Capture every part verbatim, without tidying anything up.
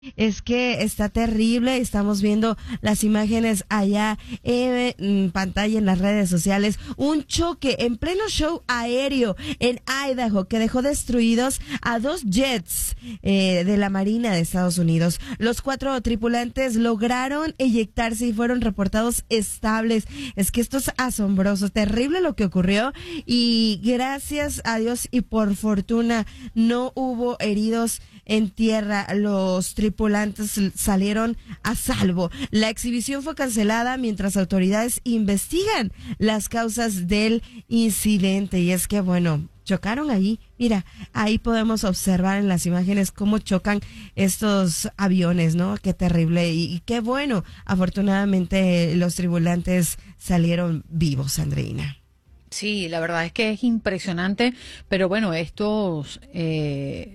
Es que está terrible, estamos viendo las imágenes allá en pantalla en las redes sociales, un choque en pleno show aéreo en Idaho que dejó destruidos a dos jets eh, de la Marina de Estados Unidos. Los cuatro tripulantes lograron eyectarse y fueron reportados estables. Es que esto es asombroso, terrible lo que ocurrió y gracias a Dios y por fortuna no hubo heridos en tierra. Los tripulantes salieron a salvo. La exhibición fue cancelada mientras autoridades investigan las causas del incidente. Y es que, bueno, chocaron allí. Mira, ahí podemos observar en las imágenes cómo chocan estos aviones, ¿no? Qué terrible y, y qué bueno. Afortunadamente los tripulantes salieron vivos, Andreina. Sí, la verdad es que es impresionante, pero bueno, estos... Eh...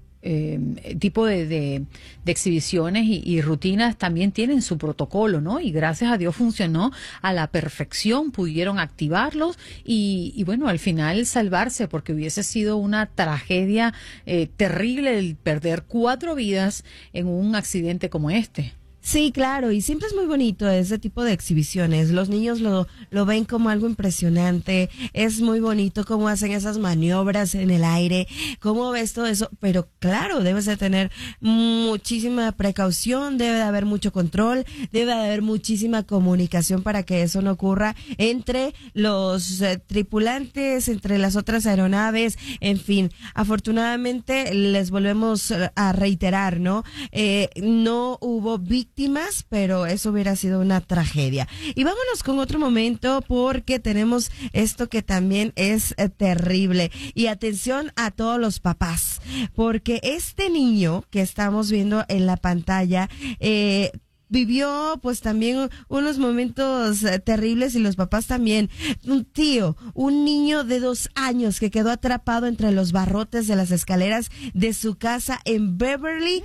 Eh, tipo de, de, de exhibiciones y, y rutinas también tienen su protocolo, ¿no? Y gracias a Dios funcionó a la perfección, pudieron activarlos y, y bueno, al final salvarse, porque hubiese sido una tragedia eh, terrible el perder cuatro vidas en un accidente como este. Sí, claro, y siempre es muy bonito ese tipo de exhibiciones. Los niños lo, lo ven como algo impresionante. Es muy bonito cómo hacen esas maniobras en el aire, cómo ves todo eso. Pero claro, debes de tener muchísima precaución, debe de haber mucho control, debe de haber muchísima comunicación para que eso no ocurra entre los eh, tripulantes, entre las otras aeronaves, en fin. Afortunadamente, les volvemos a reiterar, ¿no? Eh, no hubo víctimas. Víctimas, pero eso hubiera sido una tragedia. Y vámonos con otro momento porque tenemos esto que también es eh, terrible. Y atención a todos los papás, porque este niño que estamos viendo en la pantalla, eh, vivió pues también unos momentos eh, terribles y los papás también. Un tío, un niño de dos años que quedó atrapado entre los barrotes de las escaleras de su casa en Beverly,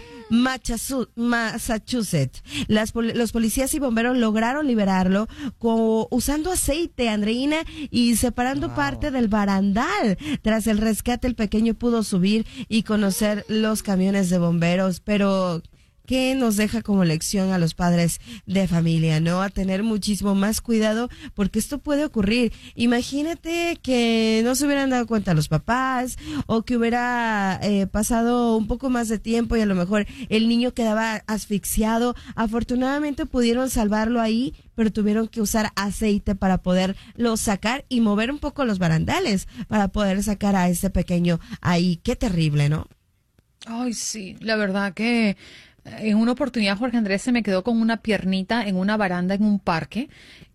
Massachusetts. Las, los policías y bomberos lograron liberarlo con, usando aceite, Andreina, y separando wow. parte del barandal. Tras el rescate, el pequeño pudo subir y conocer los camiones de bomberos, pero que nos deja como lección a los padres de familia, ¿no? A tener muchísimo más cuidado porque esto puede ocurrir. Imagínate que no se hubieran dado cuenta los papás o que hubiera eh, pasado un poco más de tiempo y a lo mejor el niño quedaba asfixiado. Afortunadamente pudieron salvarlo ahí, pero tuvieron que usar aceite para poderlo sacar y mover un poco los barandales para poder sacar a ese pequeño ahí. Qué terrible, ¿no? Ay, sí, la verdad que en una oportunidad Jorge Andrés se me quedó con una piernita en una baranda en un parque,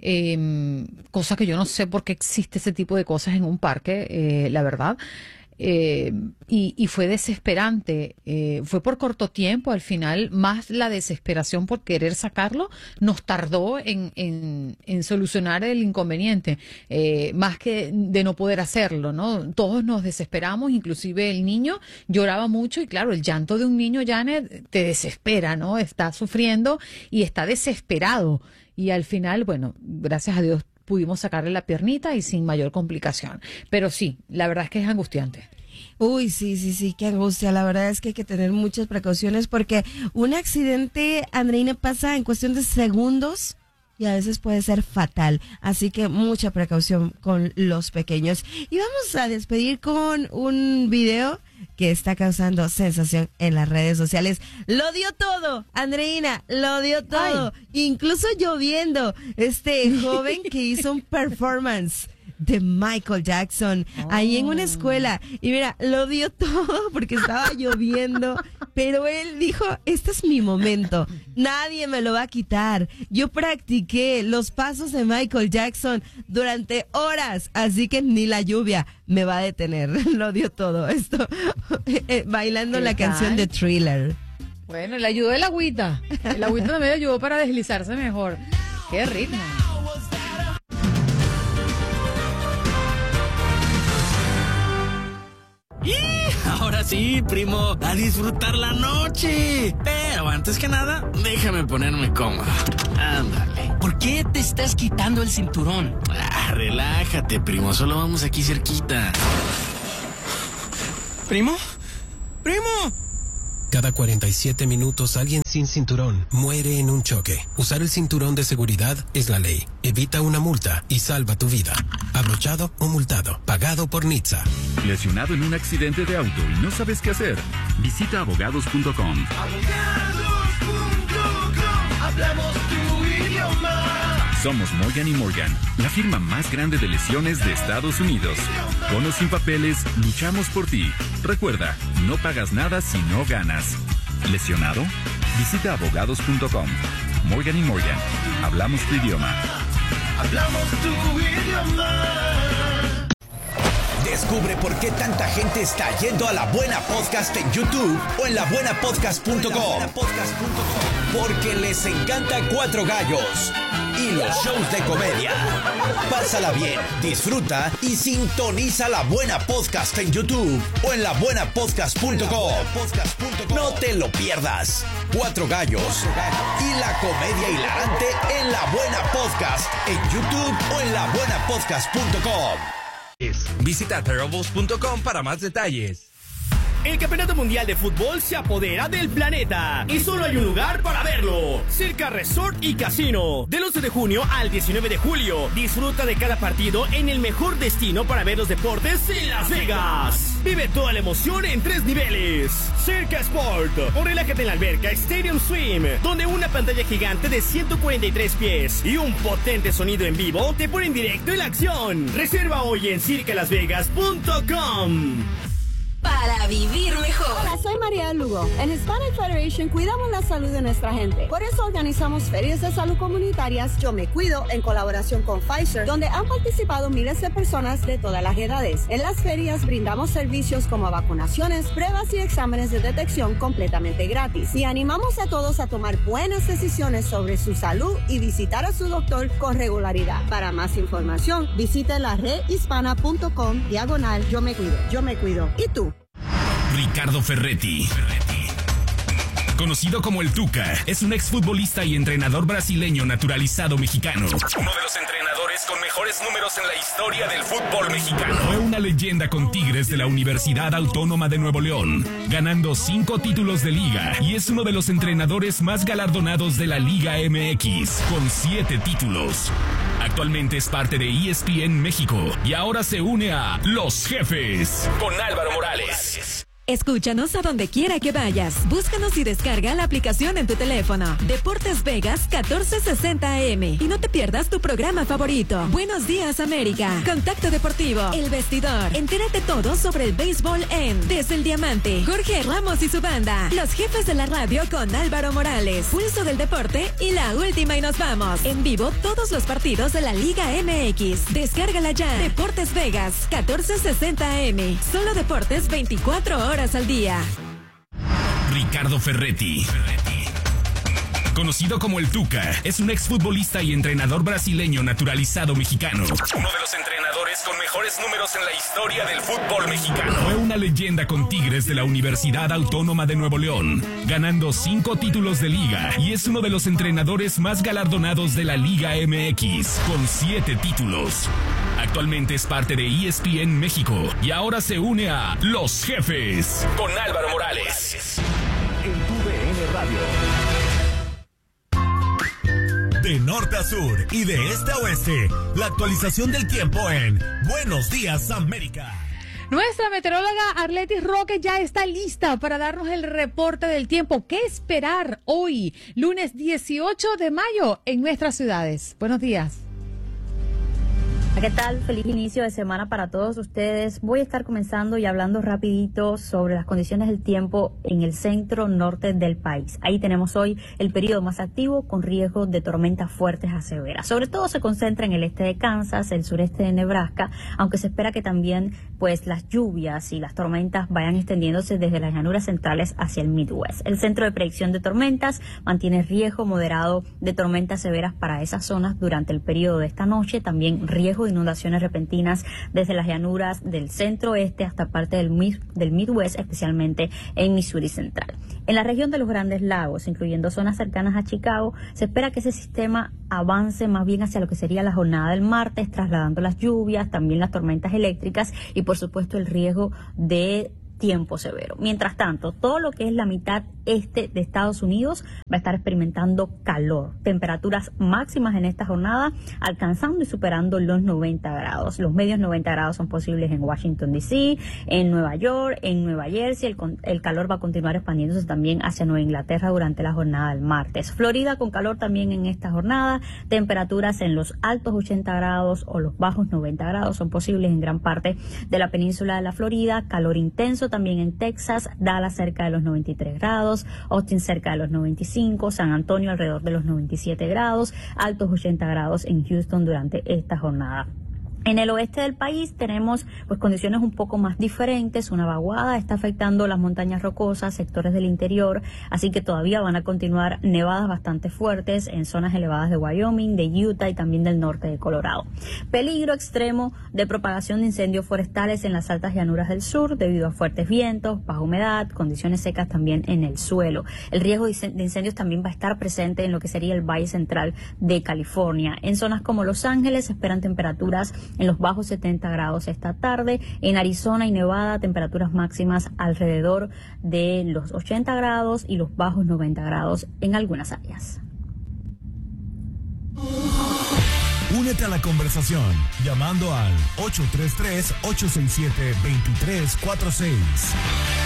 eh, cosa que yo no sé por qué existe ese tipo de cosas en un parque, eh, la verdad. Eh, y, y fue desesperante, eh, fue por corto tiempo, al final más la desesperación por querer sacarlo nos tardó en, en, en solucionar el inconveniente, eh, más que de no poder hacerlo, ¿no? Todos nos desesperamos, inclusive el niño lloraba mucho y claro, el llanto de un niño, Janet, te desespera, ¿no? Está sufriendo y está desesperado y al final, bueno, gracias a Dios pudimos sacarle la piernita y sin mayor complicación. Pero sí, la verdad es que es angustiante. Uy, sí, sí, sí, qué angustia. La verdad es que hay que tener muchas precauciones porque un accidente, Andreina, pasa en cuestión de segundos y a veces puede ser fatal. Así que mucha precaución con los pequeños. Y vamos a despedir con un video que está causando sensación en las redes sociales. Lo dio todo, Andreina, lo dio todo. Ay. Incluso lloviendo. Este joven que hizo un performance de Michael Jackson oh. ahí en una escuela y mira, lo dio todo porque estaba lloviendo, pero él dijo, este es mi momento, nadie me lo va a quitar, yo practiqué los pasos de Michael Jackson durante horas, así que ni la lluvia me va a detener. Lo dio todo esto eh, bailando la tal? canción de Thriller. Bueno, le ayudó el agüita, el agüita también le ayudó para deslizarse mejor. Qué ritmo. Y ahora sí, primo, a disfrutar la noche. Pero antes que nada, déjame ponerme cómodo. Ándale. ¿Por qué te estás quitando el cinturón? Ah, relájate, primo, solo vamos aquí cerquita. ¿Primo? ¡Primo! Cada cuarenta y siete minutos alguien sin cinturón muere en un choque. Usar el cinturón de seguridad es la ley. Evita una multa y salva tu vida. Abrochado o multado. Pagado por N H T S A. ¿Lesionado en un accidente de auto y no sabes qué hacer? Visita abogados punto com. abogados punto com. Hablamos tu idioma. Somos Morgan y Morgan, la firma más grande de lesiones de Estados Unidos. Con o sin papeles, luchamos por ti. Recuerda, no pagas nada si no ganas. ¿Lesionado? Visita abogados punto com. Morgan y Morgan, hablamos tu idioma. Hablamos tu idioma. Descubre por qué tanta gente está yendo a La Buena Podcast en YouTube o en la buena podcast punto com. Porque les encanta Cuatro Gallos y los shows de comedia. Pásala bien, disfruta y sintoniza La Buena Podcast en YouTube o en la buena podcast punto com. No te lo pierdas. Cuatro Gallos y la comedia hilarante en La Buena Podcast en YouTube o en la buena podcast punto com. Visita terribles punto com para más detalles. El Campeonato Mundial de Fútbol se apodera del planeta y solo hay un lugar para verlo: Circa Resort y Casino. Del once de junio al diecinueve de julio, disfruta de cada partido en el mejor destino para ver los deportes en Las Vegas. Vive toda la emoción en tres niveles. Circa Sport, o relájate en la alberca Stadium Swim, donde una pantalla gigante de ciento cuarenta y tres pies y un potente sonido en vivo te ponen directo en la acción. Reserva hoy en circa las vegas punto com. Para vivir mejor. Hola, soy María Lugo. En Hispanic Federation cuidamos la salud de nuestra gente. Por eso organizamos ferias de salud comunitarias Yo Me Cuido en colaboración con Pfizer, donde han participado miles de personas de todas las edades. En las ferias brindamos servicios como vacunaciones, pruebas y exámenes de detección completamente gratis. Y animamos a todos a tomar buenas decisiones sobre su salud y visitar a su doctor con regularidad. Para más información, visite la red hispana punto com diagonal Yo Me Cuido. Yo Me Cuido. ¿Y tú? Ricardo Ferretti, conocido como el Tuca, es un exfutbolista y entrenador brasileño naturalizado mexicano. Uno de los entrenadores con mejores números en la historia del fútbol mexicano. Fue una leyenda con Tigres de la Universidad Autónoma de Nuevo León, ganando cinco títulos de liga, y es uno de los entrenadores más galardonados de la Liga M X, con siete títulos. Actualmente es parte de E S P N México y ahora se une a Los Jefes con Álvaro Morales. Escúchanos a donde quiera que vayas. Búscanos y descarga la aplicación en tu teléfono. Deportes Vegas catorce sesenta A M. Y no te pierdas tu programa favorito. Buenos días, América. Contacto Deportivo. El Vestidor. Entérate todo sobre el béisbol en Desde el Diamante. Jorge Ramos y su banda. Los Jefes de la Radio con Álvaro Morales. Pulso del Deporte y la última y nos vamos. En vivo todos los partidos de la Liga M X. Descárgala ya. Deportes Vegas catorce sesenta A M. Solo deportes veinticuatro horas al día. Ricardo Ferretti, conocido como el Tuca, es un exfutbolista y entrenador brasileño naturalizado mexicano. Uno de los entrenadores con mejores números en la historia del fútbol mexicano. Fue una leyenda con Tigres de la Universidad Autónoma de Nuevo León, ganando cinco títulos de liga, y es uno de los entrenadores más galardonados de la Liga M X, con siete títulos. Actualmente es parte de E S P N México y ahora se une a Los Jefes con Álvaro Morales. En tu D N Radio. De norte a sur y de este a oeste, la actualización del tiempo en Buenos Días América. Nuestra meteoróloga Arletis Roque ya está lista para darnos el reporte del tiempo. ¿Qué esperar hoy, lunes dieciocho de mayo, en nuestras ciudades? Buenos días. ¿Qué tal? Feliz inicio de semana para todos ustedes. Voy a estar comenzando y hablando rapidito sobre las condiciones del tiempo en el centro norte del país. Ahí tenemos hoy el periodo más activo con riesgo de tormentas fuertes a severas. Sobre todo se concentra en el este de Kansas, el sureste de Nebraska, aunque se espera que también pues las lluvias y las tormentas vayan extendiéndose desde las llanuras centrales hacia el Midwest. El centro de predicción de tormentas mantiene riesgo moderado de tormentas severas para esas zonas durante el periodo de esta noche. También riesgo de inundaciones repentinas desde las llanuras del centro-oeste hasta parte del, del Midwest, especialmente en Missouri Central. En la región de los Grandes Lagos, incluyendo zonas cercanas a Chicago, se espera que ese sistema avance más bien hacia lo que sería la jornada del martes, trasladando las lluvias, también las tormentas eléctricas y por supuesto el riesgo de tiempo severo. Mientras tanto, todo lo que es la mitad este de Estados Unidos va a estar experimentando calor. Temperaturas máximas en esta jornada alcanzando y superando los noventa grados. Los medios noventa grados son posibles en Washington D C, en Nueva York, en Nueva Jersey. El, el calor va a continuar expandiéndose también hacia Nueva Inglaterra durante la jornada del martes. Florida con calor también en esta jornada. Temperaturas en los altos ochenta grados o los bajos noventa grados son posibles en gran parte de la península de la Florida. Calor intenso también en Texas, Dallas cerca de los noventa y tres grados, Austin cerca de los noventa y cinco, San Antonio alrededor de los noventa y siete grados, altos ochenta grados en Houston durante esta jornada. En el oeste del país tenemos pues condiciones un poco más diferentes. Una vaguada está afectando las montañas rocosas, sectores del interior, así que todavía van a continuar nevadas bastante fuertes en zonas elevadas de Wyoming, de Utah y también del norte de Colorado. Peligro extremo de propagación de incendios forestales en las altas llanuras del sur debido a fuertes vientos, baja humedad, condiciones secas también en el suelo. El riesgo de incendios también va a estar presente en lo que sería el Valle Central de California. En zonas como Los Ángeles se esperan temperaturas en los bajos setenta grados esta tarde. En Arizona y Nevada, temperaturas máximas alrededor de los ochenta grados y los bajos noventa grados en algunas áreas. Únete a la conversación llamando al ocho tres tres, ocho seis siete, dos tres cuatro seis.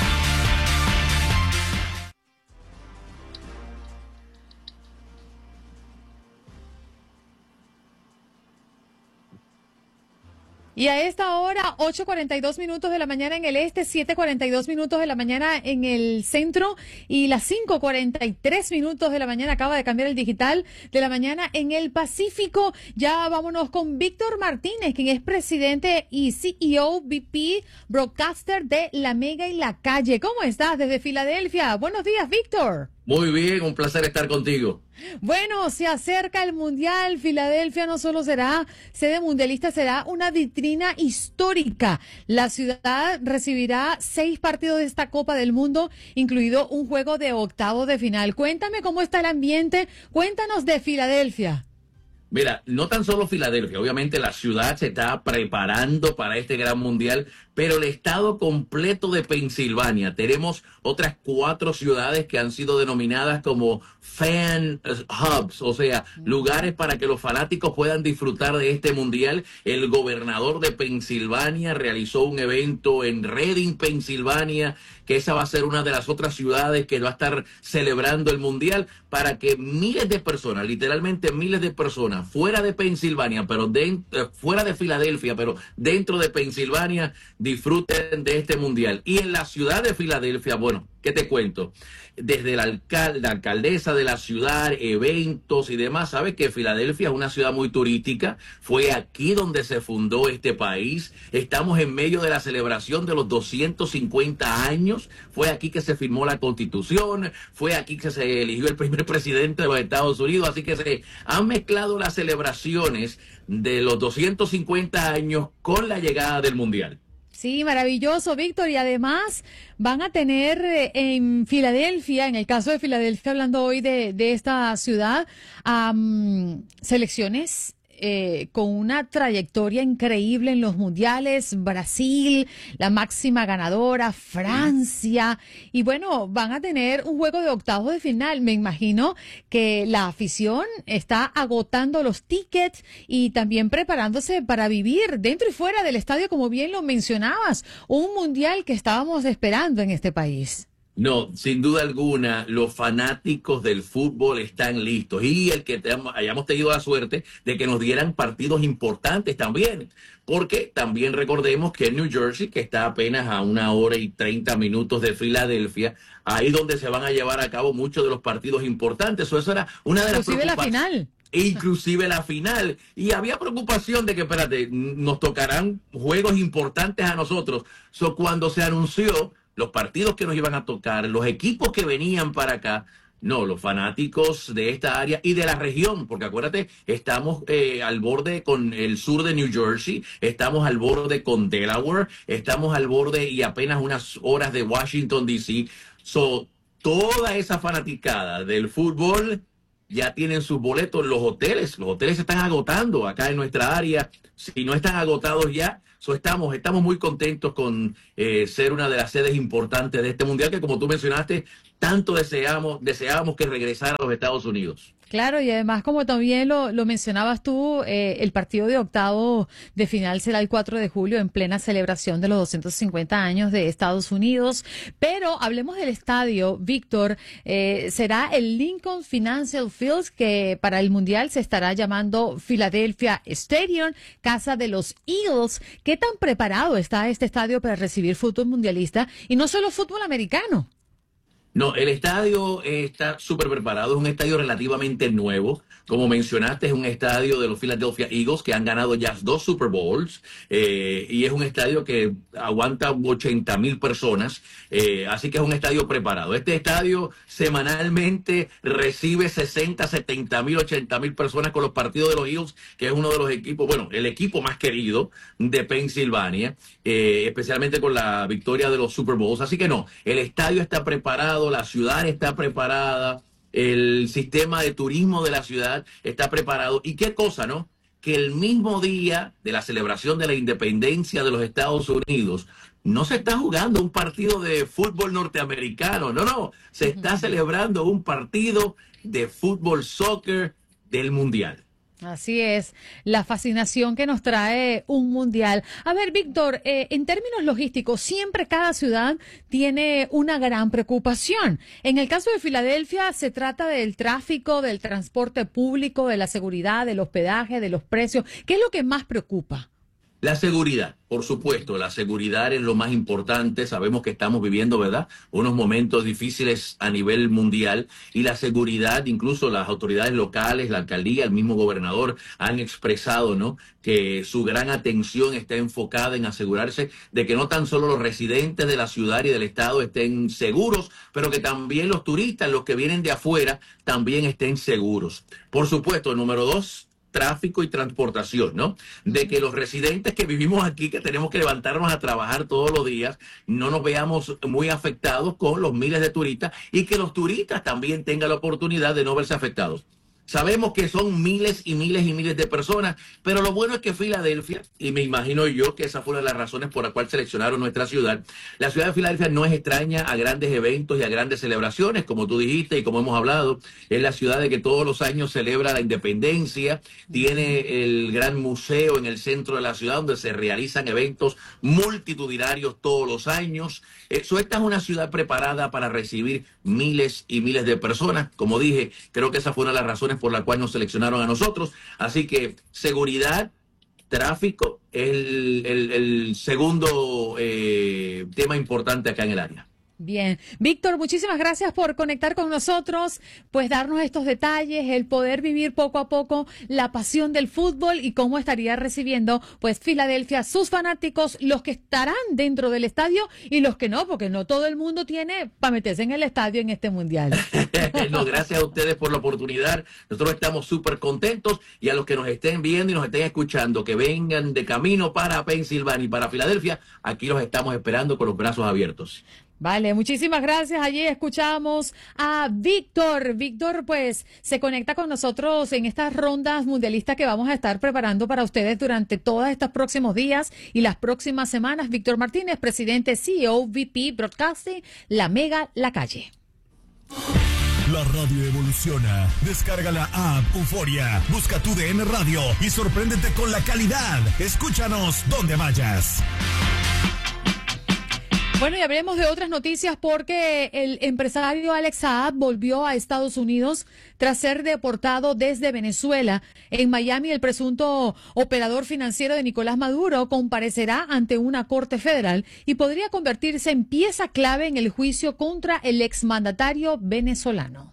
Y a esta hora, ocho cuarenta y dos minutos de la mañana en el este, siete cuarenta y dos minutos de la mañana en el centro y las cinco cuarenta y tres minutos de la mañana, acaba de cambiar el digital de la mañana en el Pacífico. Ya vámonos con Víctor Martínez, quien es presidente y C E O, V P, broadcaster de La Mega y La Calle. ¿Cómo estás desde Filadelfia? Buenos días, Víctor. Muy bien, un placer estar contigo. Bueno, se acerca el Mundial. Filadelfia no solo será sede mundialista, será una vitrina histórica. La ciudad recibirá seis partidos de esta Copa del Mundo, incluido un juego de octavo de final. Cuéntame cómo está el ambiente. Cuéntanos de Filadelfia. Mira, no tan solo Filadelfia, obviamente la ciudad se está preparando para este gran mundial, pero el estado completo de Pensilvania, tenemos otras cuatro ciudades que han sido denominadas como fan hubs, o sea, lugares para que los fanáticos puedan disfrutar de este mundial. El gobernador de Pensilvania realizó un evento en Reading, Pensilvania, que esa va a ser una de las otras ciudades que va a estar celebrando el mundial, para que miles de personas, literalmente miles de personas, fuera de Pensilvania, pero dentro, fuera de Filadelfia, pero dentro de Pensilvania, disfruten de este mundial. Y en la ciudad de Filadelfia, bueno, ¿qué te cuento? Desde la, alcal la alcaldesa de la ciudad, eventos y demás, ¿sabes que Filadelfia es una ciudad muy turística? Fue aquí donde se fundó este país. Estamos en medio de la celebración de los doscientos cincuenta años. Fue aquí que se firmó la Constitución. Fue aquí que se eligió el primer presidente de los Estados Unidos. Así que se han mezclado las celebraciones de los doscientos cincuenta años con la llegada del Mundial. Sí, maravilloso, Víctor. Y además van a tener eh, en Filadelfia, en el caso de Filadelfia, hablando hoy de, de esta ciudad, um, selecciones eh, con una trayectoria increíble en los mundiales. Brasil, la máxima ganadora, Francia. Y bueno, van a tener un juego de octavos de final. Me imagino que la afición está agotando los tickets y también preparándose para vivir dentro y fuera del estadio, como bien lo mencionabas, un mundial que estábamos esperando en este país. No, sin duda alguna, los fanáticos del fútbol están listos, y el que te, hayamos tenido la suerte de que nos dieran partidos importantes también, porque también recordemos que en New Jersey, que está apenas a una hora y treinta minutos de Filadelfia, ahí donde se van a llevar a cabo muchos de los partidos importantes. Eso era una de las Inclusive la final. Inclusive la final. Y había preocupación de que, espérate, nos tocarán juegos importantes a nosotros. So, cuando se anunció los partidos que nos iban a tocar, los equipos que venían para acá, no, los fanáticos de esta área y de la región, porque acuérdate, estamos eh, al borde con el sur de New Jersey, estamos al borde con Delaware, estamos al borde y apenas unas horas de Washington, D C So, toda esa fanaticada del fútbol ya tienen sus boletos. Los hoteles, los hoteles se están agotando acá en nuestra área. Si no están agotados ya, So, estamos, estamos muy contentos con eh, ser una de las sedes importantes de este mundial que, como tú mencionaste, tanto deseamos, deseábamos que regresara a los Estados Unidos. Claro, y además, como también lo, lo mencionabas tú, eh, el partido de octavo de final será el cuatro de julio en plena celebración de los doscientos cincuenta años de Estados Unidos. Pero hablemos del estadio, Víctor. Eh, será el Lincoln Financial Field, que para el Mundial se estará llamando Philadelphia Stadium, casa de los Eagles. ¿Qué tan preparado está este estadio para recibir fútbol mundialista y no solo fútbol americano? No, el estadio está súper preparado, es un estadio relativamente nuevo. Como mencionaste, es un estadio de los Philadelphia Eagles que han ganado ya dos Super Bowls eh, y es un estadio que aguanta ochenta mil personas, eh, así que es un estadio preparado. Este estadio semanalmente recibe sesenta, setenta mil, ochenta mil personas con los partidos de los Eagles, que es uno de los equipos, bueno, el equipo más querido de Pensilvania, eh, especialmente con la victoria de los Super Bowls. Así que no, el estadio está preparado, la ciudad está preparada, el sistema de turismo de la ciudad está preparado. Y qué cosa, ¿no? Que el mismo día de la celebración de la independencia de los Estados Unidos no se está jugando un partido de fútbol norteamericano, no, no, se está celebrando un partido de fútbol soccer del Mundial. Así es, la fascinación que nos trae un mundial. A ver, Víctor, eh, en términos logísticos, siempre cada ciudad tiene una gran preocupación. En el caso de Filadelfia, se trata del tráfico, del transporte público, de la seguridad, del hospedaje, de los precios. ¿Qué es lo que más preocupa? La seguridad, por supuesto, la seguridad es lo más importante. Sabemos que estamos viviendo, ¿verdad?, unos momentos difíciles a nivel mundial y la seguridad, incluso las autoridades locales, la alcaldía, el mismo gobernador han expresado, ¿no?, que su gran atención está enfocada en asegurarse de que no tan solo los residentes de la ciudad y del estado estén seguros, pero que también los turistas, los que vienen de afuera, también estén seguros. Por supuesto, número dos, tráfico y transportación, ¿no? De que los residentes que vivimos aquí, que tenemos que levantarnos a trabajar todos los días, no nos veamos muy afectados con los miles de turistas y que los turistas también tengan la oportunidad de no verse afectados. Sabemos que son miles y miles y miles de personas, pero lo bueno es que Filadelfia, y me imagino yo que esa fue una de las razones por la cual seleccionaron nuestra ciudad, la ciudad de Filadelfia no es extraña a grandes eventos y a grandes celebraciones, como tú dijiste y como hemos hablado, es la ciudad de que todos los años celebra la independencia, tiene el gran museo en el centro de la ciudad donde se realizan eventos multitudinarios todos los años. Eso, esta es una ciudad preparada para recibir miles y miles de personas. Como dije, creo que esa fue una de las razones por la cual nos seleccionaron a nosotros. Así que seguridad, tráfico, es el, el, el segundo eh, tema importante acá en el área. Bien. Víctor, muchísimas gracias por conectar con nosotros, pues darnos estos detalles, el poder vivir poco a poco la pasión del fútbol y cómo estaría recibiendo pues Filadelfia, sus fanáticos, los que estarán dentro del estadio y los que no, porque no todo el mundo tiene para meterse en el estadio en este mundial. No, gracias a ustedes por la oportunidad. Nosotros estamos súper contentos y a los que nos estén viendo y nos estén escuchando, que vengan de camino para Pensilvania y para Filadelfia, aquí los estamos esperando con los brazos abiertos. Vale, muchísimas gracias. Allí escuchamos a Víctor. Víctor, pues, se conecta con nosotros en estas rondas mundialistas que vamos a estar preparando para ustedes durante todos estos próximos días y las próximas semanas. Víctor Martínez, presidente, C E O, V P Broadcasting, La Mega, La Calle. La radio evoluciona. Descarga la app Euforia, busca tu D N Radio y sorpréndete con la calidad. Escúchanos donde vayas. Bueno, y hablemos de otras noticias porque el empresario Alex Saab volvió a Estados Unidos tras ser deportado desde Venezuela. En Miami, el presunto operador financiero de Nicolás Maduro comparecerá ante una corte federal y podría convertirse en pieza clave en el juicio contra el exmandatario venezolano.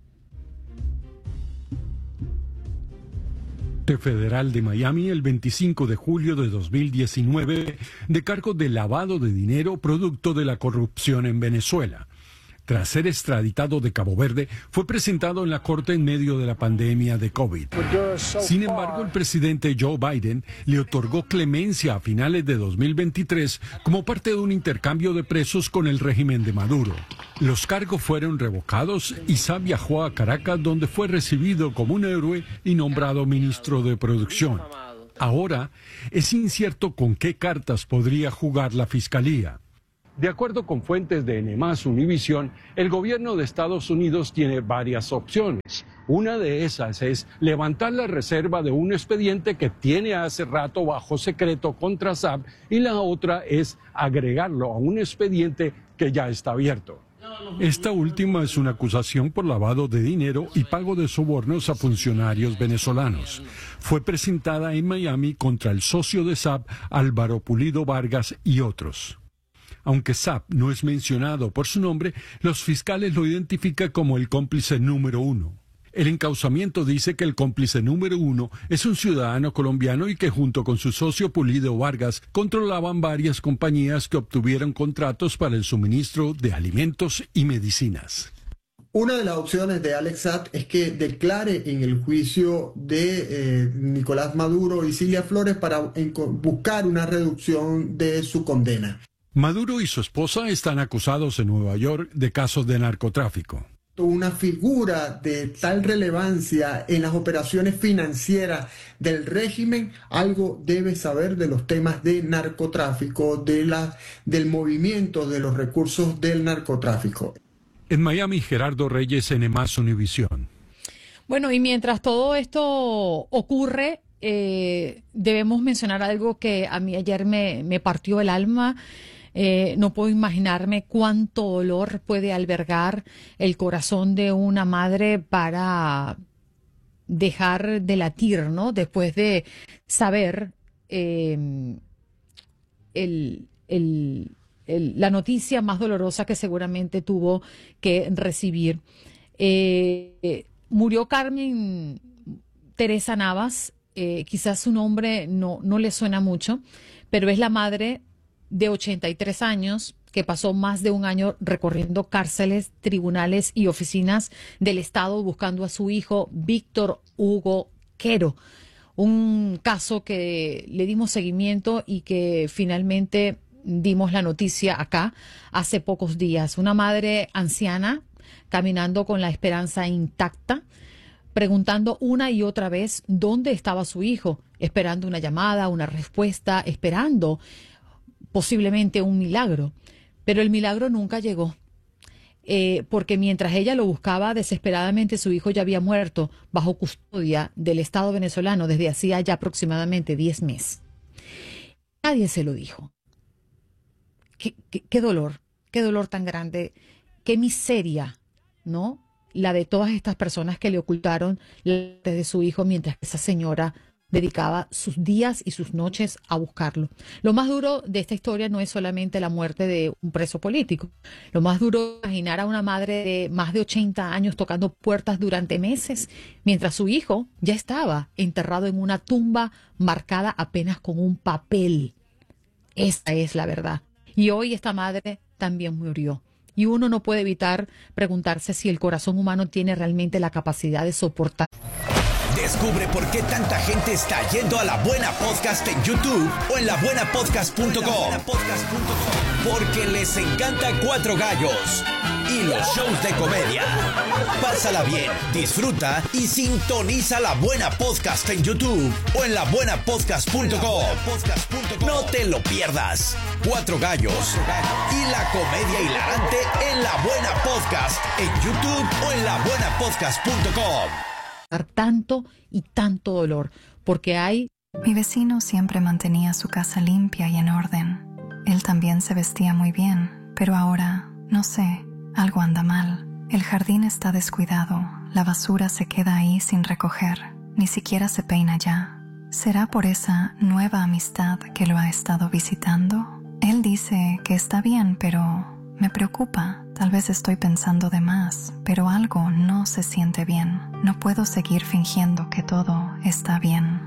Federal de Miami el veinticinco de julio de dos mil diecinueve de cargo de lavado de dinero producto de la corrupción en Venezuela. Tras ser extraditado de Cabo Verde, fue presentado en la corte en medio de la pandemia de COVID. Sin embargo, el presidente Joe Biden le otorgó clemencia a finales de dos mil veintitrés como parte de un intercambio de presos con el régimen de Maduro. Los cargos fueron revocados y Saab viajó a Caracas, donde fue recibido como un héroe y nombrado ministro de Producción. Ahora es incierto con qué cartas podría jugar la Fiscalía. De acuerdo con fuentes de N más Univisión, el gobierno de Estados Unidos tiene varias opciones. Una de esas es levantar la reserva de un expediente que tiene hace rato bajo secreto contra Saab, y la otra es agregarlo a un expediente que ya está abierto. Esta última es una acusación por lavado de dinero y pago de sobornos a funcionarios venezolanos. Fue presentada en Miami contra el socio de Saab, Álvaro Pulido Vargas, y otros. Aunque Saab no es mencionado por su nombre, los fiscales lo identifican como el cómplice número uno. El encauzamiento dice que el cómplice número uno es un ciudadano colombiano y que junto con su socio Pulido Vargas controlaban varias compañías que obtuvieron contratos para el suministro de alimentos y medicinas. Una de las opciones de Alex Saab es que declare en el juicio de eh, Nicolás Maduro y Cilia Flores para buscar una reducción de su condena. Maduro y su esposa están acusados en Nueva York de casos de narcotráfico. Una figura de tal relevancia en las operaciones financieras del régimen, algo debe saber de los temas de narcotráfico, de la, del movimiento de los recursos del narcotráfico. En Miami, Gerardo Reyes, N más Univisión. Bueno, y mientras todo esto ocurre, eh, debemos mencionar algo que a mí ayer me, me partió el alma. Eh, no puedo imaginarme cuánto dolor puede albergar el corazón de una madre para dejar de latir, ¿no? Después de saber eh, el, el, el, la noticia más dolorosa que seguramente tuvo que recibir. Eh, eh, murió Carmen Teresa Navas, eh, quizás su nombre no, no le suena mucho, pero es la madre de ochenta y tres años, que pasó más de un año recorriendo cárceles, tribunales y oficinas del Estado buscando a su hijo Víctor Hugo Quero. Un caso que le dimos seguimiento y que finalmente dimos la noticia acá hace pocos días. Una madre anciana caminando con la esperanza intacta, preguntando una y otra vez dónde estaba su hijo, esperando una llamada, una respuesta, esperando posiblemente un milagro, pero el milagro nunca llegó, eh, porque mientras ella lo buscaba desesperadamente, su hijo ya había muerto bajo custodia del Estado venezolano desde hacía ya aproximadamente diez meses. Nadie se lo dijo. Qué, qué, qué dolor, qué dolor tan grande, qué miseria, ¿no? La de todas estas personas que le ocultaron la muerte de su hijo mientras que esa señora dedicaba sus días y sus noches a buscarlo. Lo más duro de esta historia no es solamente la muerte de un preso político. Lo más duro es imaginar a una madre de más de ochenta años tocando puertas durante meses, mientras su hijo ya estaba enterrado en una tumba marcada apenas con un papel. Esa es la verdad. Y hoy esta madre también murió. Y uno no puede evitar preguntarse si el corazón humano tiene realmente la capacidad de soportar. Descubre por qué tanta gente está yendo a La Buena Podcast en YouTube o en la buena podcast punto com. Porque les encanta Cuatro Gallos y los shows de comedia. Pásala bien, disfruta y sintoniza La Buena Podcast en YouTube o en la buena podcast punto com. No te lo pierdas. Cuatro Gallos y la comedia hilarante en La Buena Podcast en YouTube o en la buena podcast punto com. Tanto y tanto dolor, porque hay... Mi vecino siempre mantenía su casa limpia y en orden. Él también se vestía muy bien, pero ahora, no sé, algo anda mal. El jardín está descuidado, la basura se queda ahí sin recoger, ni siquiera se peina ya. ¿Será por esa nueva amistad que lo ha estado visitando? Él dice que está bien, pero me preocupa. Tal vez estoy pensando de más, pero algo no se siente bien. No puedo seguir fingiendo que todo está bien.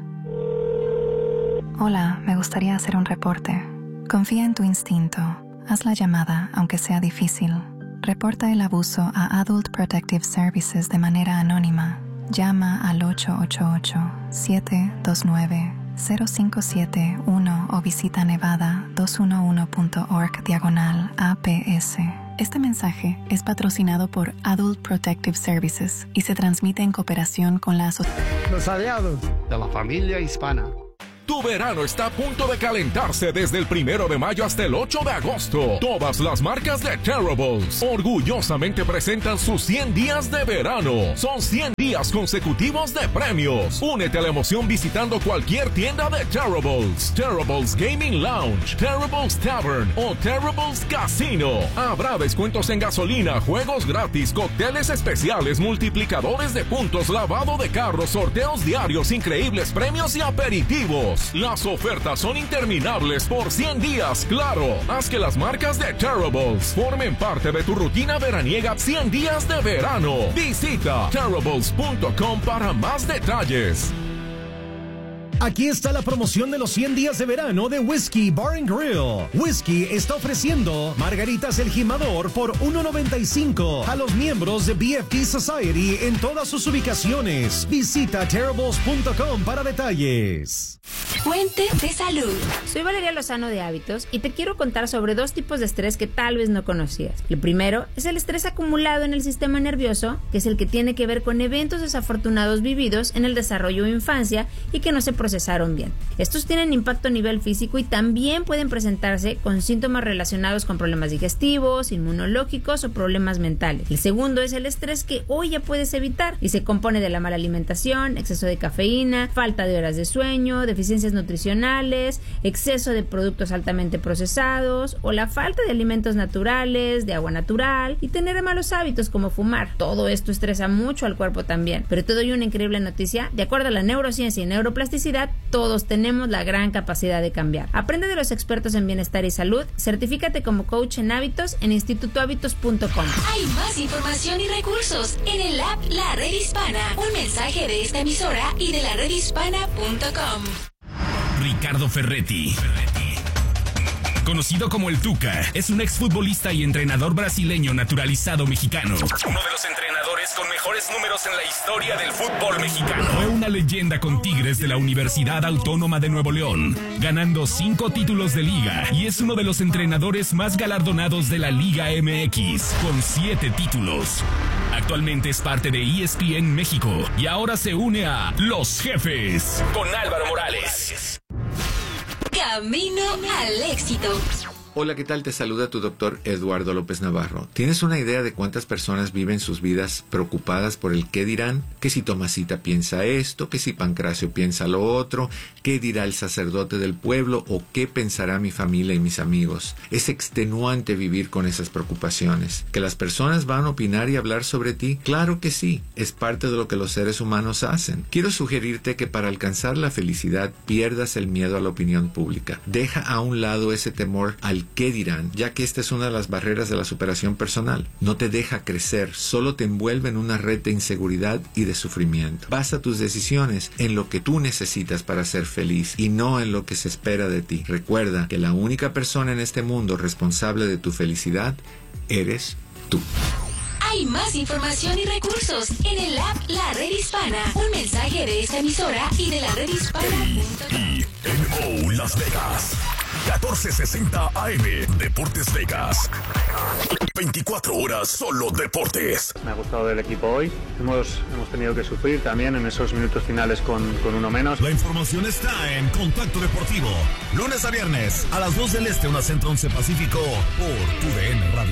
Hola, me gustaría hacer un reporte. Confía en tu instinto. Haz la llamada, aunque sea difícil. Reporta el abuso a Adult Protective Services de manera anónima. Llama al ocho ocho ocho, siete dos nueve, cero cinco siete uno o visita nevada dos uno uno punto org diagonal A P S. Este mensaje es patrocinado por Adult Protective Services y se transmite en cooperación con la asociación. Los aliados de la familia hispana. Tu verano está a punto de calentarse desde el primero de mayo hasta el ocho de agosto. Todas las marcas de Terribles orgullosamente presentan sus cien días de verano. Son cien días consecutivos de premios. Únete a la emoción visitando cualquier tienda de Terribles, Terribles Gaming Lounge, Terribles Tavern o Terribles Casino. Habrá descuentos en gasolina, juegos gratis, cócteles especiales, multiplicadores de puntos, lavado de carros, sorteos diarios, increíbles premios y aperitivos. Las ofertas son interminables por cien días, claro. Haz que las marcas de Terribles formen parte de tu rutina veraniega cien días de verano. Visita terribles punto com para más detalles. Aquí está la promoción de los cien días de verano de Whiskey Bar and Grill. Whiskey está ofreciendo margaritas El Jimador por uno noventa y cinco a los miembros de B F T Society en todas sus ubicaciones. Visita terribles punto com para detalles. Fuente de salud. Soy Valeria Lozano de Hábitos y te quiero contar sobre dos tipos de estrés que tal vez no conocías. El primero es el estrés acumulado en el sistema nervioso, que es el que tiene que ver con eventos desafortunados vividos en el desarrollo o infancia y que no se procesaron bien. Estos tienen impacto a nivel físico y también pueden presentarse con síntomas relacionados con problemas digestivos, inmunológicos o problemas mentales. El segundo es el estrés que hoy ya puedes evitar y se compone de la mala alimentación, exceso de cafeína, falta de horas de sueño, deficiencias nutricionales, exceso de productos altamente procesados o la falta de alimentos naturales, de agua natural y tener malos hábitos como fumar. Todo esto estresa mucho al cuerpo también. Pero te doy una increíble noticia: de acuerdo a la neurociencia y neuroplasticidad, todos tenemos la gran capacidad de cambiar. Aprende de los expertos en bienestar y salud, certifícate como coach en hábitos en instituto hábitos punto com. Hay más información y recursos en el app La Red Hispana. Un mensaje de esta emisora y de la red hispana punto com. Ricardo Ferretti, conocido como el Tuca, es un exfutbolista y entrenador brasileño naturalizado mexicano. Uno de los entrenadores con mejores números en la historia del fútbol mexicano. Fue una leyenda con Tigres de la Universidad Autónoma de Nuevo León, ganando cinco títulos de liga, y es uno de los entrenadores más galardonados de la Liga M X, con siete títulos. Actualmente es parte de E S P N México y ahora se une a Los Jefes con Álvaro Morales. Camino al éxito. Hola, ¿qué tal? Te saluda tu doctor Eduardo López Navarro. ¿Tienes una idea de cuántas personas viven sus vidas preocupadas por el qué dirán? Que si Tomasita piensa esto, que si Pancracio piensa lo otro, qué dirá el sacerdote del pueblo o qué pensará mi familia y mis amigos. Es extenuante vivir con esas preocupaciones. ¿Que las personas van a opinar y hablar sobre ti? Claro que sí, es parte de lo que los seres humanos hacen. Quiero sugerirte que para alcanzar la felicidad pierdas el miedo a la opinión pública. Deja a un lado ese temor al qué dirán, ya que esta es una de las barreras de la superación personal. No te deja crecer, solo te envuelve en una red de inseguridad y de sufrimiento. Basa tus decisiones en lo que tú necesitas para ser feliz y no en lo que se espera de ti. Recuerda que la única persona en este mundo responsable de tu felicidad eres tú. Hay más información y recursos en el app La Red Hispana. Un mensaje de esta emisora y de la red hispana punto com. Y N O Las Vegas. catorce sesenta A M, Deportes Vegas. veinticuatro horas solo deportes. Me ha gustado el equipo hoy. Hemos, hemos tenido que sufrir también en esos minutos finales con, con uno menos. La información está en Contacto Deportivo. Lunes a viernes a las dos del Este, una Centro once Pacífico por Tu D N Radio.